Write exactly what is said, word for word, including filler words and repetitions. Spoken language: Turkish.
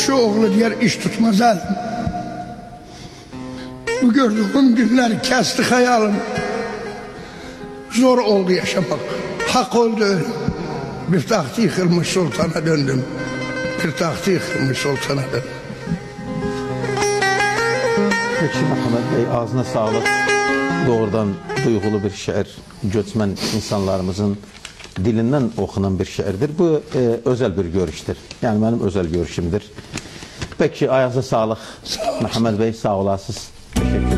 Qonşu oğlu diğer iş tutmaz elim. Bu gördüğüm günler kesti hayalım. Zor oldu yaşamak. Hak oldu ölüm. Bir tahtı yıkılmış sultana döndüm. Bir tahtı yıkılmış sultana döndüm. Peki Mehmet Bey, ağzına sağlık. Doğrudan duygulu bir şiir. Göçmen insanlarımızın dilinden okunan bir şiirdir. Bu e, özel bir görüştür. Yani benim özel görüşümdür. Peki ayağınıza sağlık. Sağ Mehmet Bey, sağ olasınız. Teşekkür ederim.